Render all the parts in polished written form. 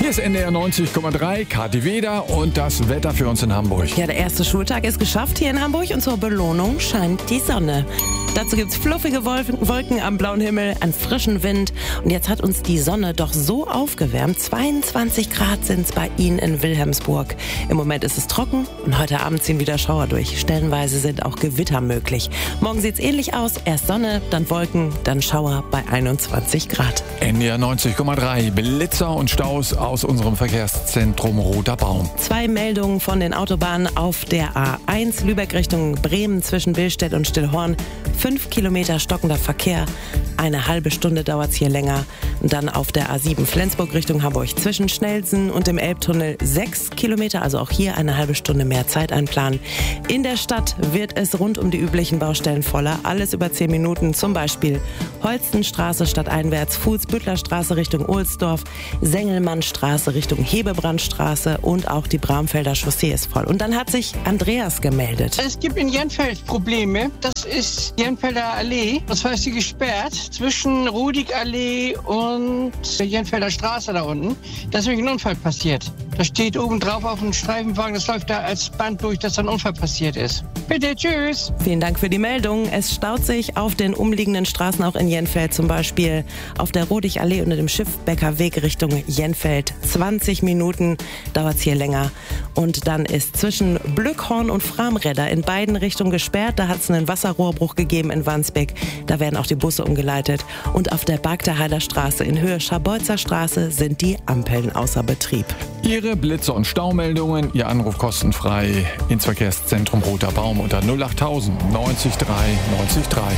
Hier ist NDR 90,3, Kathi Weder und das Wetter für uns in Hamburg. Ja, der erste Schultag ist geschafft hier in Hamburg und zur Belohnung scheint die Sonne. Dazu gibt's fluffige Wolken am blauen Himmel, einen frischen Wind. Und jetzt hat uns die Sonne doch so aufgewärmt. 22 Grad sind's bei Ihnen in Wilhelmsburg. Im Moment ist es trocken und heute Abend ziehen wieder Schauer durch. Stellenweise sind auch Gewitter möglich. Morgen sieht's ähnlich aus. Erst Sonne, dann Wolken, dann Schauer bei 21 Grad. NDR 90,3, Blitzer und Staus aus unserem Verkehrszentrum Roter Baum. 2 Meldungen von den Autobahnen auf der A1 Lübeck Richtung Bremen zwischen Billstedt und Stillhorn. 5 Kilometer stockender Verkehr. Eine halbe Stunde dauert es hier länger. Und dann auf der A7 Flensburg Richtung Hamburg zwischen Schnellsen und dem Elbtunnel 6 Kilometer, also auch hier eine halbe Stunde mehr Zeit einplanen. In der Stadt wird es rund um die üblichen Baustellen voller. Alles über 10 Minuten, zum Beispiel Holstenstraße stadteinwärts, Fuhlsbüttlerstraße Richtung Ohlsdorf, Sengelmannstraße Richtung Hebebrandstraße und auch die Bramfelder Chaussee ist voll. Und dann hat sich Andreas gemeldet. Es gibt in Jenfeld Probleme. Das ist Jenfelder Allee. Das heißt, sie gesperrt zwischen Rudig-Allee und Jenfelder Straße da unten. Da ist nämlich ein Unfall passiert. Da steht oben drauf auf dem Streifenwagen, das läuft da als Band durch, dass da ein Unfall passiert ist. Bitte, tschüss. Vielen Dank für die Meldung. Es staut sich auf den umliegenden Straßen auch in Jenfeld, zum Beispiel auf der Rudig-Allee unter dem Schiffbecker Weg Richtung Jenfeld. 20 Minuten dauert es hier länger. Und dann ist zwischen Blöckhorn und Framredder in beiden Richtungen gesperrt. Da hat es einen Wasserrohrbruch gegeben in Wandsbek. Da werden auch die Busse umgeleitet. Und auf der Bargterheider Straße in Höhe Scharbeutzer Straße sind die Ampeln außer Betrieb. Ihre Blitzer- und Staumeldungen, Ihr Anruf kostenfrei ins Verkehrszentrum Roter Baum unter 08000 90 3 90 3.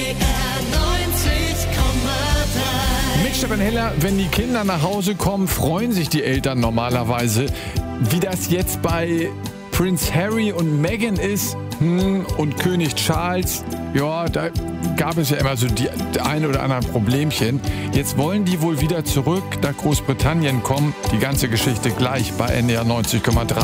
Mit Stefan Heller, wenn die Kinder nach Hause kommen, freuen sich die Eltern normalerweise. Wie das jetzt bei Prince Harry und Meghan ist und König Charles, ja, da gab es ja immer so die ein oder anderen Problemchen. Jetzt wollen die wohl wieder zurück nach Großbritannien kommen. Die ganze Geschichte gleich bei NDR 90,3.